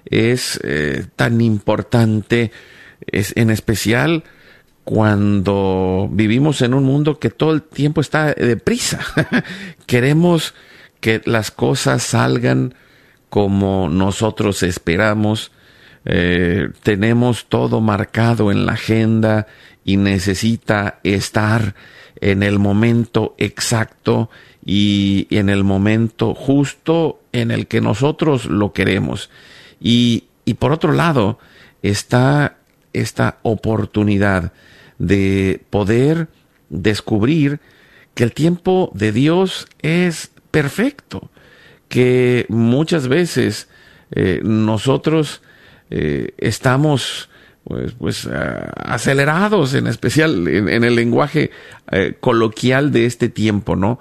es tan importante, es en especial cuando vivimos en un mundo que todo el tiempo está deprisa. Queremos que las cosas salgan como nosotros esperamos. Tenemos todo marcado en la agenda y necesita estar en el momento exacto y en el momento justo en el que nosotros lo queremos. Y por otro lado está esta oportunidad de poder descubrir que el tiempo de Dios es perfecto, que muchas veces nosotros estamos acelerados, en especial en el lenguaje coloquial de este tiempo, ¿no?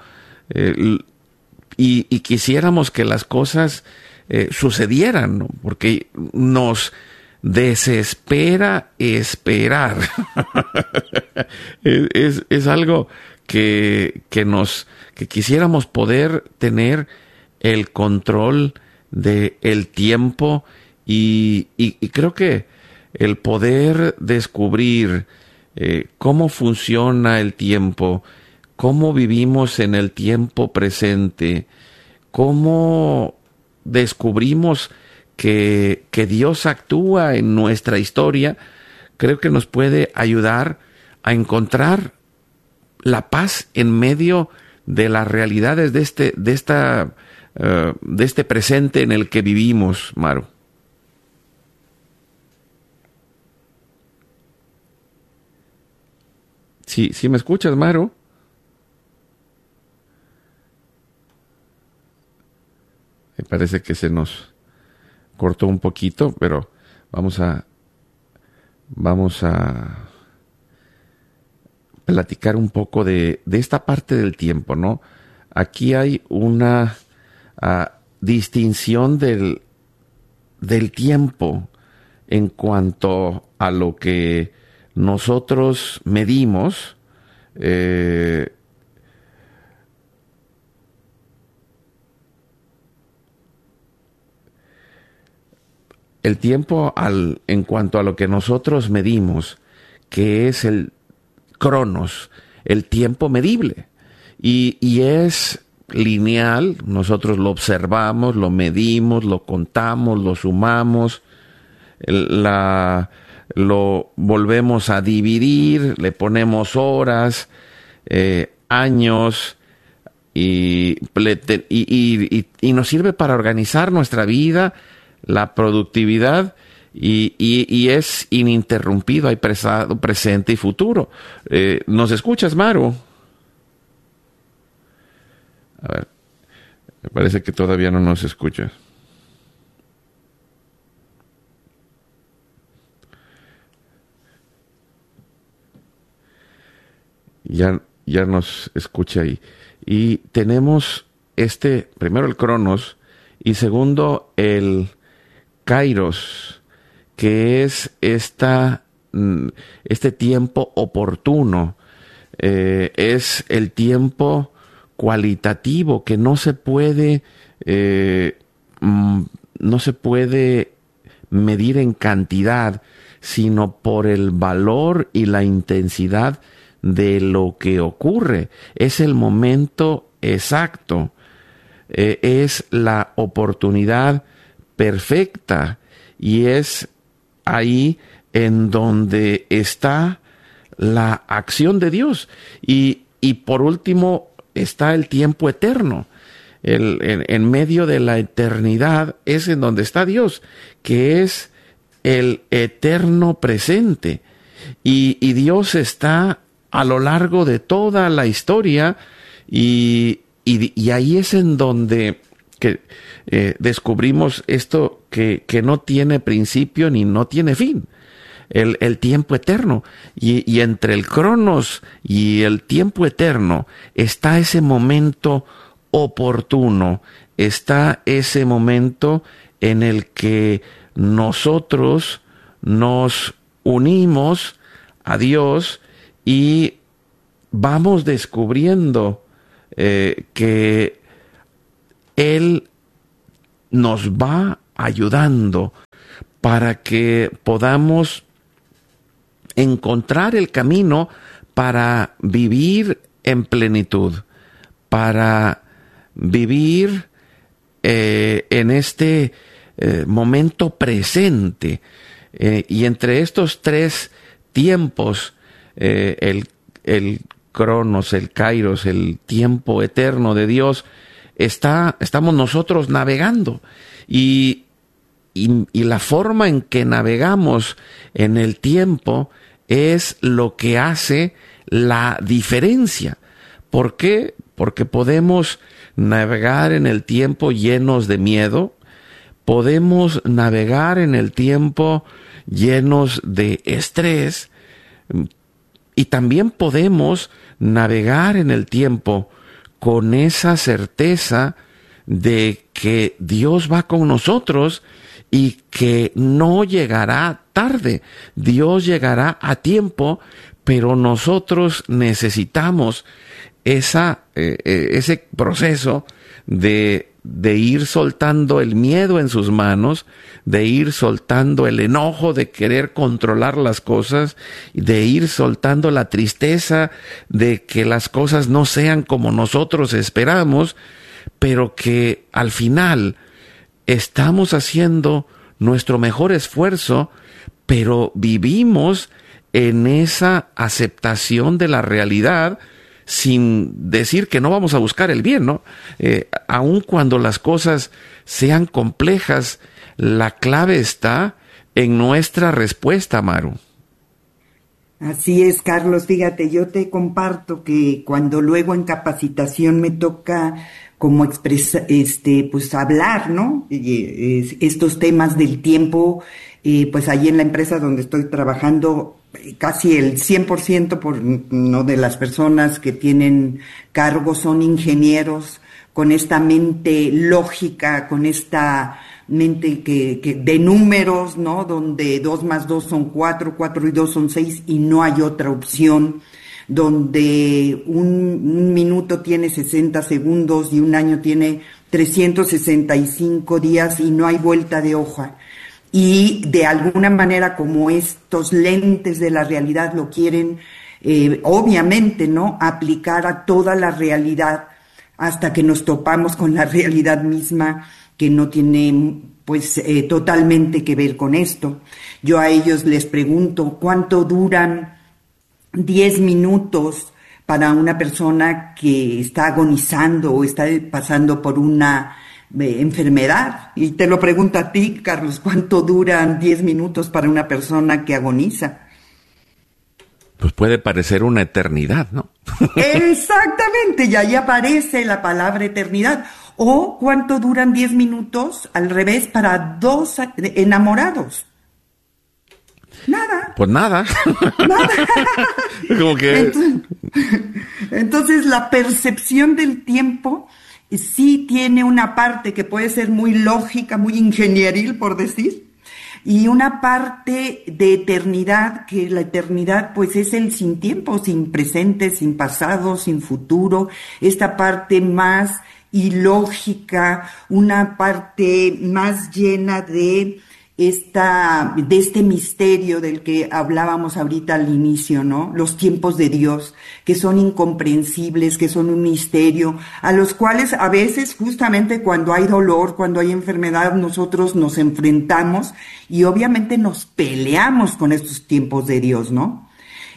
Y quisiéramos que las cosas sucedieran, ¿no? Porque nos desespera esperar. es algo que quisiéramos poder tener el control del tiempo y creo que el poder descubrir cómo funciona el tiempo, cómo vivimos en el tiempo presente, cómo descubrimos que Dios actúa en nuestra historia, creo que nos puede ayudar a encontrar la paz en medio de las realidades de este presente en el que vivimos, Maru. ¿Sí me escuchas, Maru? Me parece que se nos cortó un poquito, pero vamos a platicar un poco de esta parte del tiempo, ¿no? Aquí hay una distinción del tiempo en cuanto a lo que nosotros medimos. El tiempo en cuanto a lo que nosotros medimos, que es el cronos, el tiempo medible, y es lineal. Nosotros lo observamos, lo medimos, lo contamos, lo sumamos, lo volvemos a dividir, le ponemos horas, años, y nos sirve para organizar nuestra vida, la productividad, y es ininterrumpido, hay pasado, presente y futuro. ¿Nos escuchas, Maru? A ver, me parece que todavía no nos escuchas. Ya nos escucha ahí. Y tenemos primero el Cronos, y segundo el Kairos, que es este tiempo oportuno. Es el tiempo cualitativo que no se puede medir en cantidad, sino por el valor y la intensidad de lo que ocurre. Es el momento exacto, es la oportunidad perfecta, y es ahí en donde está la acción de Dios. Y por último está el tiempo eterno. En medio de la eternidad es en donde está Dios, que es el eterno presente. Y Dios está a lo largo de toda la historia, y ahí es en donde descubrimos esto que no tiene principio ni no tiene fin, el tiempo eterno. Y entre el Cronos y el tiempo eterno está ese momento oportuno, está ese momento en el que nosotros nos unimos a Dios y vamos descubriendo que Él nos va ayudando para que podamos encontrar el camino para vivir en plenitud, para vivir en este momento presente. Y entre estos tres tiempos, el Cronos, el Kairos, el tiempo eterno de Dios, estamos nosotros navegando. Y la forma en que navegamos en el tiempo es lo que hace la diferencia. ¿Por qué? Porque podemos navegar en el tiempo llenos de miedo, podemos navegar en el tiempo llenos de estrés, y también podemos navegar en el tiempo con esa certeza de que Dios va con nosotros y que no llegará tarde. Dios llegará a tiempo, pero nosotros necesitamos ese proceso de ir soltando el miedo en sus manos, de ir soltando el enojo de querer controlar las cosas, de ir soltando la tristeza de que las cosas no sean como nosotros esperamos, pero que al final estamos haciendo nuestro mejor esfuerzo, pero vivimos en esa aceptación de la realidad, sin decir que no vamos a buscar el bien, ¿no? Aun cuando las cosas sean complejas, la clave está en nuestra respuesta, Maru. Así es, Carlos. Fíjate, yo te comparto que cuando luego en capacitación me toca como expresar, pues hablar, ¿no? Estos temas del tiempo, pues allí en la empresa donde estoy trabajando, casi el 100% no de las personas que tienen cargos son ingenieros con esta mente lógica, con esta mente que de números, ¿no? Donde 2 más 2 son 4, 4 y 2 son 6 y no hay otra opción, donde un minuto tiene 60 segundos y un año tiene 365 días y no hay vuelta de hoja. Y de alguna manera, como estos lentes de la realidad lo quieren, obviamente, ¿no?, aplicar a toda la realidad hasta que nos topamos con la realidad misma, que no tiene, pues, totalmente que ver con esto. Yo a ellos les pregunto, ¿cuánto duran 10 minutos para una persona que está agonizando o está pasando por una enfermedad? Y te lo pregunto a ti, Carlos, ¿cuánto duran 10 minutos para una persona que agoniza? Pues puede parecer una eternidad, ¿no? Exactamente, y ahí aparece la palabra eternidad. O ¿cuánto duran 10 minutos al revés para dos enamorados? Nada. Pues nada. Nada. Como que... Entonces la percepción del tiempo sí tiene una parte que puede ser muy lógica, muy ingenieril, por decir, y una parte de eternidad, que la eternidad pues es el sin tiempo, sin presente, sin pasado, sin futuro, esta parte más ilógica, una parte más llena de este misterio del que hablábamos ahorita al inicio, ¿no? Los tiempos de Dios, que son incomprensibles, que son un misterio, a los cuales a veces, justamente cuando hay dolor, cuando hay enfermedad, nosotros nos enfrentamos y obviamente nos peleamos con estos tiempos de Dios, ¿no?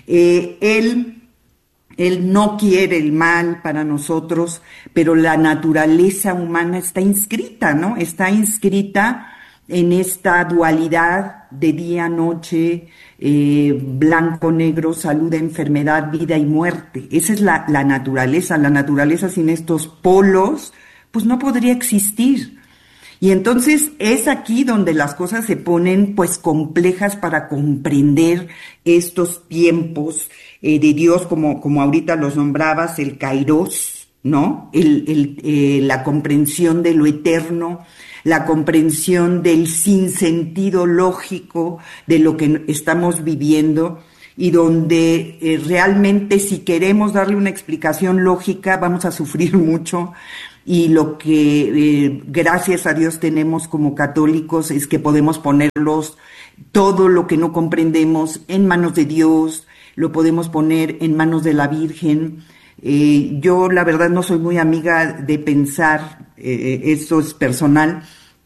Él no quiere el mal para nosotros, pero la naturaleza humana está inscrita, ¿no? Está inscrita en esta dualidad de día, noche, blanco, negro, salud, enfermedad, vida y muerte. Esa es la naturaleza. La naturaleza sin estos polos, pues no podría existir. Y entonces es aquí donde las cosas se ponen pues complejas para comprender estos tiempos de Dios, como ahorita los nombrabas, el Kairos, ¿no? La comprensión de lo eterno, la comprensión del sinsentido lógico de lo que estamos viviendo, y donde realmente si queremos darle una explicación lógica vamos a sufrir mucho, y lo que gracias a Dios tenemos como católicos es que podemos ponerlos, todo lo que no comprendemos, en manos de Dios, lo podemos poner en manos de la Virgen. Yo la verdad no soy muy amiga de pensar, eso es personal,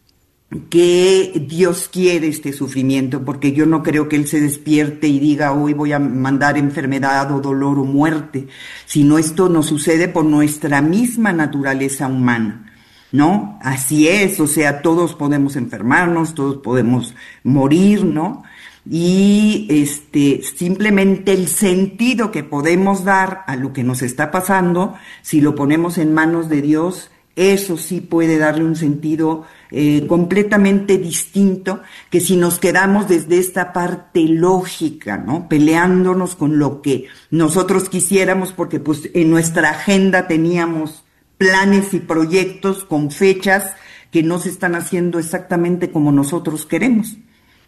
que Dios quiere este sufrimiento, porque yo no creo que Él se despierte y diga hoy voy a mandar enfermedad o dolor o muerte, sino esto nos sucede por nuestra misma naturaleza humana, ¿no? Así es, o sea, todos podemos enfermarnos, todos podemos morir, ¿no? Y simplemente el sentido que podemos dar a lo que nos está pasando, si lo ponemos en manos de Dios, eso sí puede darle un sentido completamente distinto que si nos quedamos desde esta parte lógica, ¿no? Peleándonos con lo que nosotros quisiéramos, porque pues en nuestra agenda teníamos planes y proyectos con fechas que no se están haciendo exactamente como nosotros queremos.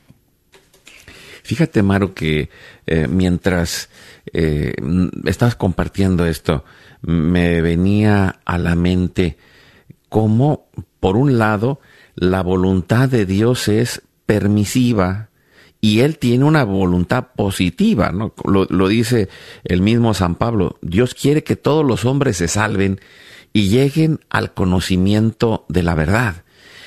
Fíjate, Maru, que mientras estabas compartiendo esto, me venía a la mente cómo, por un lado, la voluntad de Dios es permisiva y Él tiene una voluntad positiva, ¿no? Lo dice el mismo San Pablo. Dios quiere que todos los hombres se salven y lleguen al conocimiento de la verdad.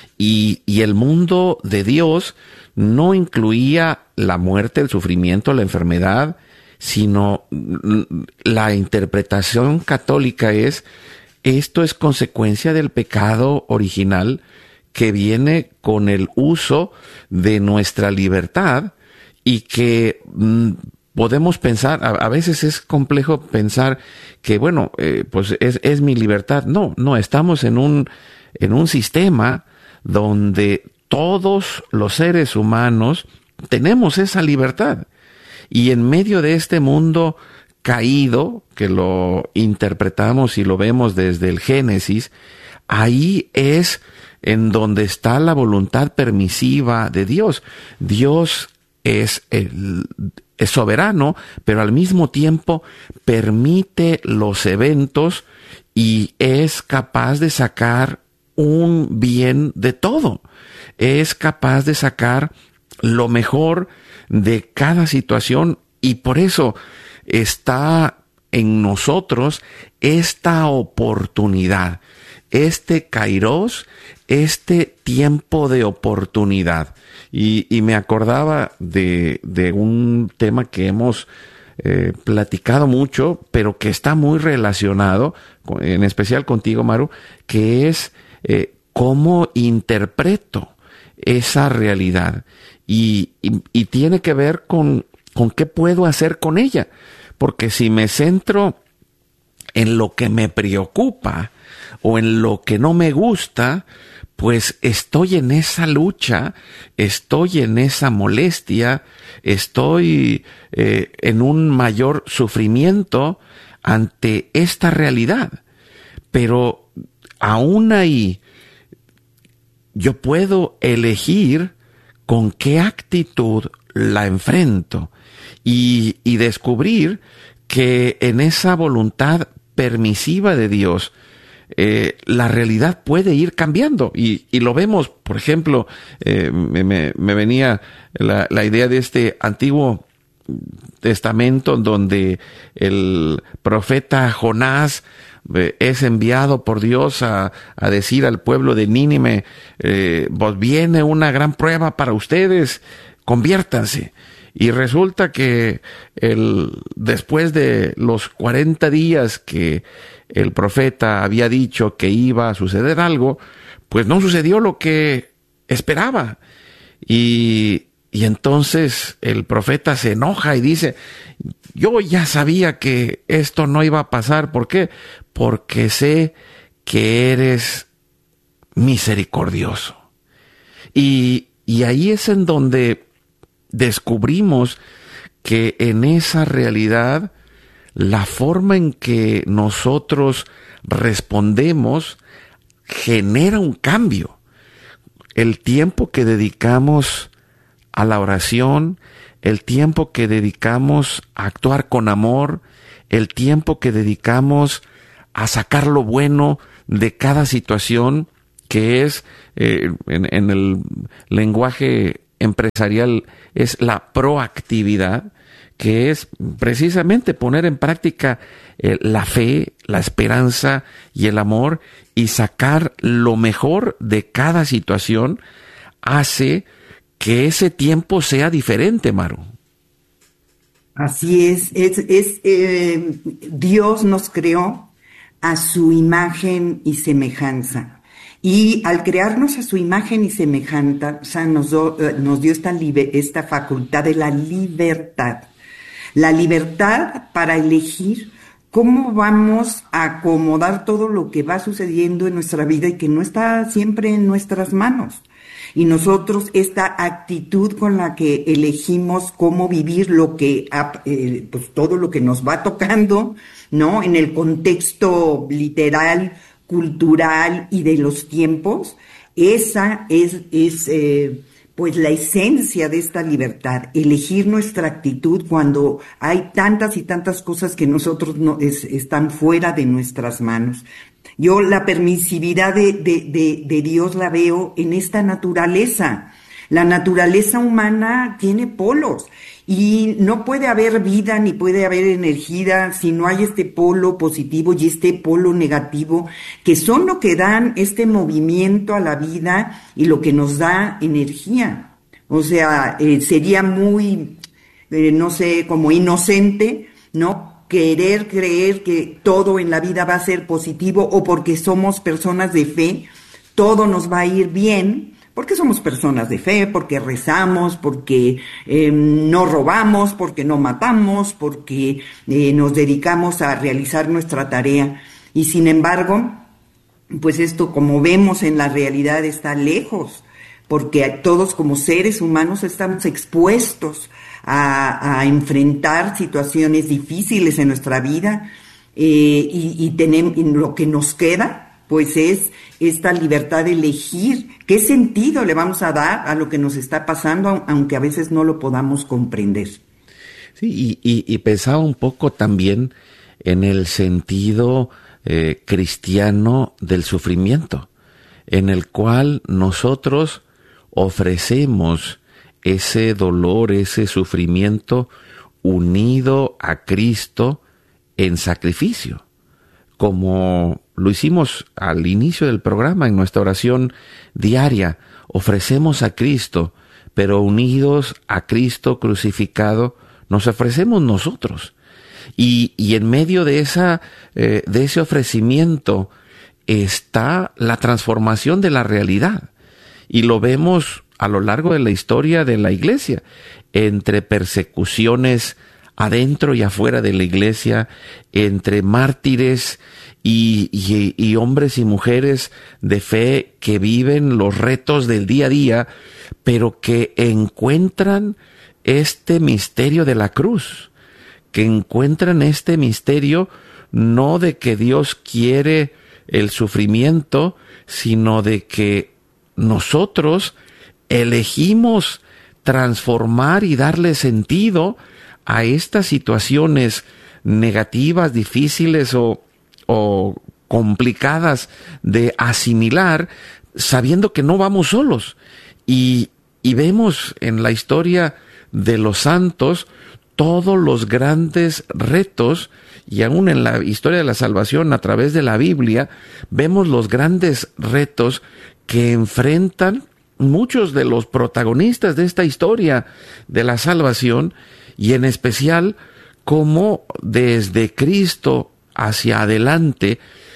Y el mundo de Dios no incluía la muerte, el sufrimiento, la enfermedad, sino la interpretación católica es: esto es consecuencia del pecado original que viene con el uso de nuestra libertad y que podemos pensar, a veces es complejo pensar que, bueno, pues es mi libertad. No, estamos en un sistema donde todos los seres humanos tenemos esa libertad. Y en medio de este mundo caído, que lo interpretamos y lo vemos desde el Génesis, ahí es en donde está la voluntad permisiva de Dios. Dios es soberano, pero al mismo tiempo permite los eventos y es capaz de sacar un bien de todo. Es capaz de sacar lo mejor de cada situación, y por eso está en nosotros esta oportunidad, este kairos, este tiempo de oportunidad. Y me acordaba de un tema que hemos platicado mucho, pero que está muy relacionado, en especial contigo, Maru, que es cómo interpreto esa realidad. Y tiene que ver con qué puedo hacer con ella. Porque si me centro en lo que me preocupa o en lo que no me gusta, pues estoy en esa lucha, estoy en esa molestia, estoy en un mayor sufrimiento ante esta realidad. Pero aún ahí yo puedo elegir con qué actitud la enfrento y descubrir que en esa voluntad permisiva de Dios la realidad puede ir cambiando y lo vemos. Por ejemplo, me venía la idea de este Antiguo Testamento donde el profeta Jonás es enviado por Dios a decir al pueblo de Nínive, pues viene una gran prueba para ustedes, conviértanse. Y resulta que después de los 40 días que el profeta había dicho que iba a suceder algo, pues no sucedió lo que esperaba. Y entonces el profeta se enoja y dice: yo ya sabía que esto no iba a pasar. ¿Por qué? Porque sé que eres misericordioso. Y ahí es en donde descubrimos que en esa realidad la forma en que nosotros respondemos genera un cambio. El tiempo que dedicamos a la oración, el tiempo que dedicamos a actuar con amor, el tiempo que dedicamos a sacar lo bueno de cada situación, que es, en el lenguaje empresarial, es la proactividad, que es precisamente poner en práctica la fe, la esperanza y el amor, y sacar lo mejor de cada situación, hace que ese tiempo sea diferente, Maru. Así es, Dios nos creó a su imagen y semejanza. Y al crearnos a su imagen y semejanza, nos dio esta facultad de la libertad. La libertad para elegir cómo vamos a acomodar todo lo que va sucediendo en nuestra vida y que no está siempre en nuestras manos. Y nosotros, esta actitud con la que elegimos cómo vivir lo que, pues todo lo que nos va tocando, ¿no? En el contexto literal, cultural y de los tiempos, esa es pues la esencia de esta libertad, elegir nuestra actitud cuando hay tantas y tantas cosas que nosotros están fuera de nuestras manos. Yo la permisividad de Dios la veo en esta naturaleza. La naturaleza humana tiene polos y no puede haber vida ni puede haber energía si no hay este polo positivo y este polo negativo, que son lo que dan este movimiento a la vida y lo que nos da energía. O sea, sería muy, no sé, como inocente, ¿no?, querer creer que todo en la vida va a ser positivo, o porque somos personas de fe, todo nos va a ir bien, porque somos personas de fe, porque rezamos, porque no robamos, porque no matamos, porque nos dedicamos a realizar nuestra tarea. Y sin embargo, pues esto, como vemos en la realidad, está lejos, porque todos como seres humanos estamos expuestos a enfrentar situaciones difíciles en nuestra vida, y lo que nos queda pues es esta libertad de elegir qué sentido le vamos a dar a lo que nos está pasando, aunque a veces no lo podamos comprender. Sí, y pensaba un poco también en el sentido cristiano del sufrimiento, en el cual nosotros ofrecemos ese dolor, ese sufrimiento unido a Cristo en sacrificio, como lo hicimos al inicio del programa en nuestra oración diaria. Ofrecemos a Cristo, pero unidos a Cristo crucificado, nos ofrecemos nosotros. Y en medio de ese ofrecimiento está la transformación de la realidad. Y lo vemos a lo largo de la historia de la iglesia, entre persecuciones adentro y afuera de la iglesia, entre mártires y hombres y mujeres de fe que viven los retos del día a día, pero que encuentran este misterio de la cruz, que encuentran este misterio no de que Dios quiere el sufrimiento, sino de que nosotros elegimos transformar y darle sentido a estas situaciones negativas, difíciles o complicadas de asimilar, sabiendo que no vamos solos. Y vemos en la historia de los santos todos los grandes retos, y aún en la historia de la salvación a través de la Biblia, vemos los grandes retos que enfrentan muchos de los protagonistas de esta historia de la salvación, y en especial cómo desde Cristo hacia adelante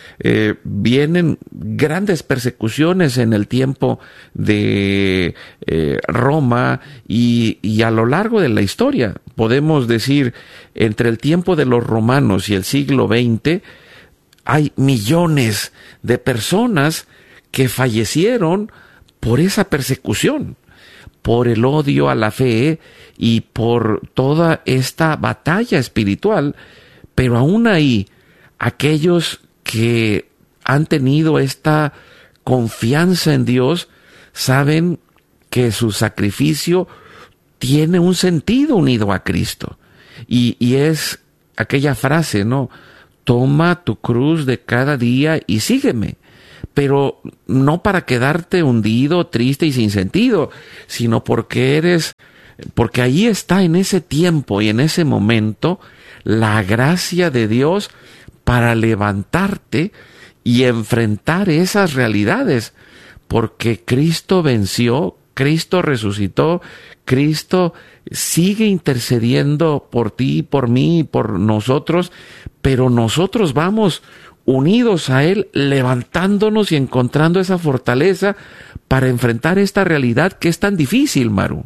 vienen grandes persecuciones en el tiempo de Roma y a lo largo de la historia. Podemos decir, entre el tiempo de los romanos y el siglo XX, hay millones de personas que fallecieron por esa persecución, por el odio a la fe y por toda esta batalla espiritual. Pero aún ahí, aquellos que han tenido esta confianza en Dios saben que su sacrificio tiene un sentido unido a Cristo. Y es aquella frase, ¿no? Toma tu cruz de cada día y sígueme. pero no para quedarte hundido, triste y sin sentido, sino porque ahí está en ese tiempo y en ese momento la gracia de Dios para levantarte y enfrentar esas realidades, porque Cristo venció, Cristo resucitó, Cristo sigue intercediendo por ti, por mí, por nosotros, pero nosotros vamos unidos a Él, levantándonos y encontrando esa fortaleza para enfrentar esta realidad que es tan difícil, Maru.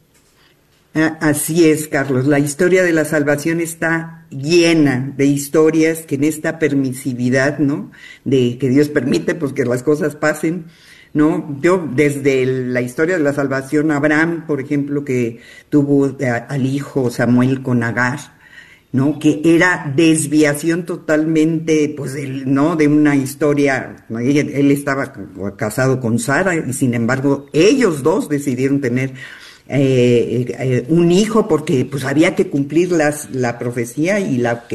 Así es, Carlos. La historia de la salvación está llena de historias que en esta permisividad, ¿no?, de que Dios permite pues que las cosas pasen, ¿no? Yo, desde la historia de la salvación, Abraham, por ejemplo, que tuvo al hijo Samuel con Agar, ¿no?, que era desviación totalmente, pues, ¿no?, de una historia, ¿no? Él estaba casado con Sara y sin embargo ellos dos decidieron tener un hijo porque pues había que cumplir la profecía y la